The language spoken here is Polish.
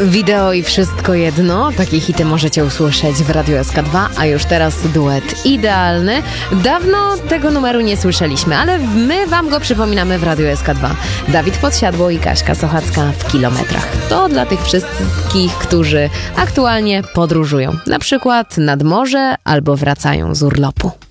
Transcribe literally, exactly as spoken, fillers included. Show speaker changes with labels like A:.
A: Wideo i wszystko jedno. Takie hity możecie usłyszeć w Radiu S K dwa, a już teraz duet idealny. Dawno tego numeru nie słyszeliśmy, ale my wam go przypominamy w Radiu S K dwa. Dawid Podsiadło i Kaśka Sochacka w kilometrach. To dla tych wszystkich, którzy aktualnie podróżują. Na przykład nad morze albo wracają z urlopu.